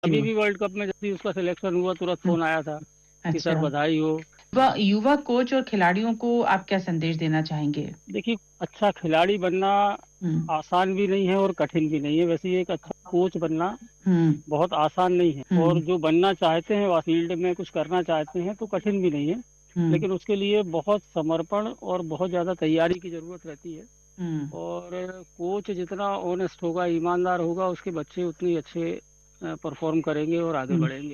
अभी भी world cup में जब भी उसका सिलेक्शन हुआ तुरंत हम्म, फोन आया था कि सर अच्छा। बधाई हो। युवा कोच और खिलाड़ियों को आप क्या संदेश देना चाहेंगे? देखिए, अच्छा खिलाड़ी बनना हम्म। आसान भी नहीं है और कठिन भी नहीं है। वैसे ही एक अच्छा कोच बनना हम्म। बहुत आसान नहीं है, और हम्म। जो बनना चाहते हैं वह फील्ड में कुछ करना चाहते हैं तो कठिन भी नहीं है। हम्म। लेकिन उसके लिए बहुत समर्पण और बहुत ज़्यादा तैयारी की ज़रूरत रहती है। हम्म। और कोच जितना ऑनेस्ट होगा, ईमानदार होगा, उसके बच्चे उतनी अच्छे परफॉर्म करेंगे और आगे हम्म। बढ़ेंगे।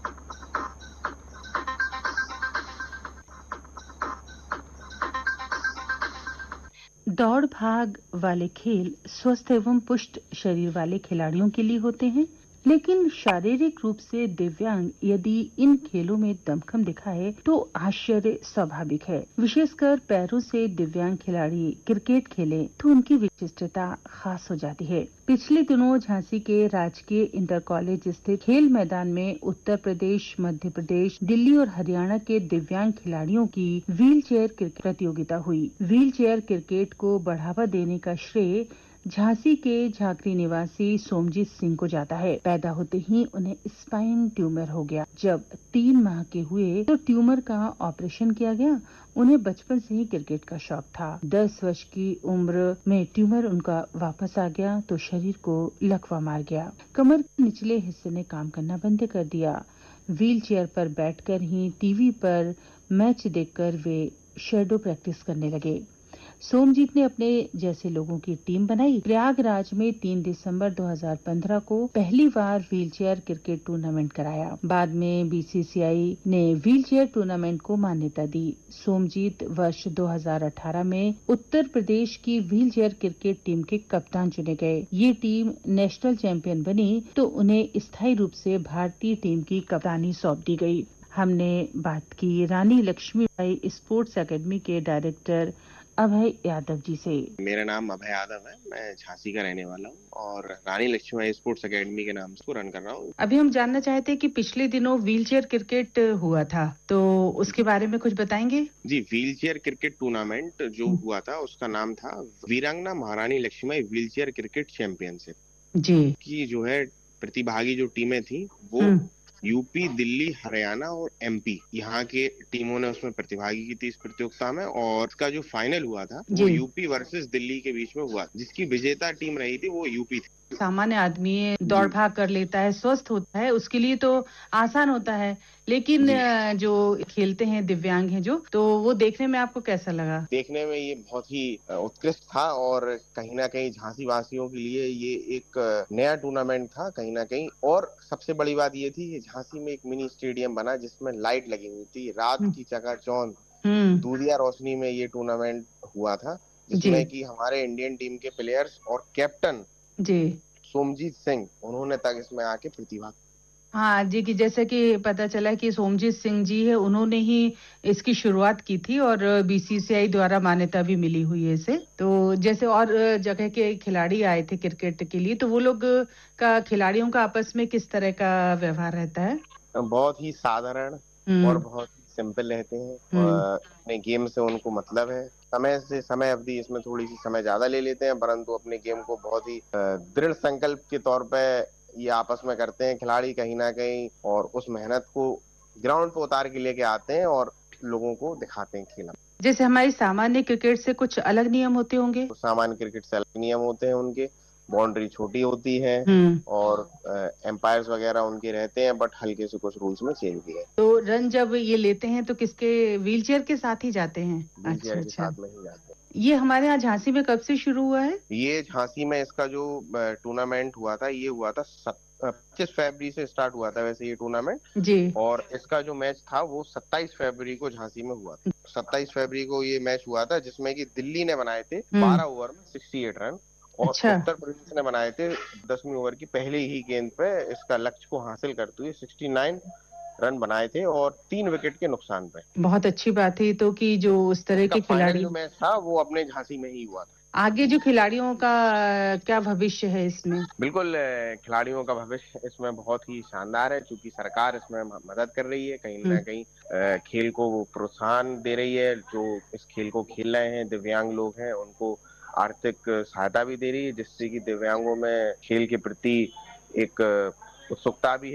दौड़ भाग वाले खेल स्वस्थ एवं पुष्ट शरीर वाले खिलाड़ियों के लिए होते हैं, लेकिन शारीरिक रूप से दिव्यांग यदि इन खेलों में दमखम दिखाए तो आश्चर्य स्वाभाविक है। विशेषकर पैरों से दिव्यांग खिलाड़ी क्रिकेट खेले तो उनकी विशिष्टता खास हो जाती है। पिछले दिनों झांसी के राजकीय इंटर कॉलेज स्थित खेल मैदान में उत्तर प्रदेश, मध्य प्रदेश, दिल्ली और हरियाणा के दिव्यांग खिलाड़ियों की व्हील चेयर क्रिकेट प्रतियोगिता हुई। व्हील चेयर क्रिकेट को बढ़ावा देने का श्रेय झांसी के झांकरी निवासी सोमजीत सिंह को जाता है। पैदा होते ही उन्हें स्पाइन ट्यूमर हो गया। जब 3 माह के हुए तो ट्यूमर का ऑपरेशन किया गया। उन्हें बचपन से ही क्रिकेट का शौक था। 10 वर्ष की उम्र में ट्यूमर उनका वापस आ गया तो शरीर को लकवा मार गया। कमर के निचले हिस्से ने काम करना बंद कर दिया। व्हील चेयर पर बैठकर ही टीवी पर मैच देखकर वे शैडो प्रैक्टिस करने लगे। सोमजीत ने अपने जैसे लोगों की टीम बनाई। प्रयागराज में 3 दिसंबर 2015 को पहली बार व्हीलचेयर क्रिकेट टूर्नामेंट कराया। बाद में बीसीसीआई ने व्हीलचेयर टूर्नामेंट को मान्यता दी। सोमजीत वर्ष 2018 में उत्तर प्रदेश की व्हीलचेयर क्रिकेट टीम के कप्तान चुने गए। ये टीम नेशनल चैंपियन बनी तो उन्हें स्थायी रूप से भारतीय टीम की कप्तानी सौंप दी गई। हमने बात की रानी लक्ष्मीबाई स्पोर्ट्स एकेडमी के डायरेक्टर अभय यादव जी से। मेरा नाम अभय यादव है। मैं झांसी का रहने वाला हूँ और रानी लक्ष्मीबाई स्पोर्ट्स एकेडमी के नाम से इसको रन कर रहा हूँ। अभी हम जानना चाहते हैं कि पिछले दिनों व्हीलचेयर क्रिकेट हुआ था, तो उसके बारे में कुछ बताएंगे? जी, व्हील चेयर क्रिकेट टूर्नामेंट जो हुआ था उसका नाम था वीरांगना महारानी Lakshmibai wheel chair cricket championship. जी। की जो है प्रतिभागी जो टीमें थी वो हम्म। यूपी, दिल्ली, हरियाणा और एमपी यहाँ के टीमों ने उसमें प्रतिभागी की थी इस प्रतियोगिता में। और इसका जो फाइनल हुआ था वो जी। यूपी वर्सेस दिल्ली के बीच में हुआ। जिसकी विजेता टीम रही थी वो यूपी थी। सामान्य आदमी दौड़ जी भाग कर लेता है, स्वस्थ होता है, उसके लिए तो आसान होता है। लेकिन जी, जो खेलते हैं दिव्यांग हैं जो, तो वो देखने में आपको कैसा लगा? देखने में ये बहुत ही उत्कृष्ट था और कहीं ना कहीं झांसी वासियों के लिए ये एक नया टूर्नामेंट था कहीं ना कहीं। और सबसे बड़ी बात ये थी कि झांसी में एक मिनी स्टेडियम बना जिसमें लाइट लगी हुई थी। रात हम्म। की चकाचौंध हम्म। दूधिया रोशनी में ये टूर्नामेंट हुआ था, जी। जिसमें कि हमारे इंडियन टीम के प्लेयर्स और कैप्टन जी। सोमजीत सिंह उन्होंने तक इसमें आके प्रतिभा। हाँ जी, कि जैसे कि पता चला कि सोमजीत सिंह जी है, उन्होंने ही इसकी शुरुआत की थी और बीसीसीआई द्वारा मान्यता भी मिली हुई है इसे। तो जैसे और जगह के खिलाड़ी आए थे क्रिकेट के लिए, तो वो लोग का खिलाड़ियों का आपस में किस तरह का व्यवहार रहता है? बहुत ही साधारण और हम्म। बहुत ही सिंपल रहते हैं। हम्म। अपने गेम से उनको मतलब है। समय से समय अवधि इसमें थोड़ी सी समय ज्यादा ले लेते हैं, परंतु अपने गेम को बहुत ही दृढ़ संकल्प के तौर पे ये आपस में करते हैं खिलाड़ी कहीं ना कहीं। और उस मेहनत को ग्राउंड पे उतार के लेके आते हैं और लोगों को दिखाते हैं खेल। जैसे हमारी सामान्य क्रिकेट से कुछ अलग नियम होते होंगे? तो सामान्य क्रिकेट से अलग नियम होते हैं उनके। बाउंड्री छोटी होती है हम्म। और एम्पायर्स वगैरह उनके रहते हैं, बट हल्के से कुछ रूल्स में चेंज भी है। तो रन जब ये लेते हैं तो किसके व्हीलचेयर के साथ ही जाते हैं? व्हील अच्छा चेयर के अच्छा। साथ में ही जाते हैं। ये हमारे यहाँ झांसी में कब से शुरू हुआ है? ये झांसी में इसका जो टूर्नामेंट हुआ था ये हुआ था 25 फरवरी से स्टार्ट हुआ था वैसे ये टूर्नामेंट। जी। और इसका जो मैच था वो 27 फरवरी को झांसी में हुआ था। 27 फरवरी को ये मैच हुआ था जिसमें कि दिल्ली ने बनाए थे हम्म। 12 ओवर में 68 रन। और अच्छा। उत्तर प्रदेश ने बनाए थे 10वीं ओवर की पहले ही गेंद पे इसका लक्ष्य को हासिल करते हुए 69 रन बनाए थे और 3 विकेट के नुकसान पे। बहुत अच्छी बात है ये तो, कि जो उस तरह इसका के फाइनल खिलाड़ी जो मैच था वो अपने झांसी में ही हुआ था। आगे जो खिलाड़ियों का क्या भविष्य है इसमें? बिल्कुल, खिलाड़ियों का भविष्य इसमें बहुत ही शानदार है क्योंकि सरकार इसमें मदद कर रही है कहीं ना हम्म। कहीं। खेल को वो प्रोत्साहन दे रही है। जो इस खेल को खेल रहे हैं दिव्यांग लोग हैं उनको आर्थिक सहायता भी दे रही है, जिससे कि दिव्यांगों में खेल के प्रति एक उत्सुकता भी है।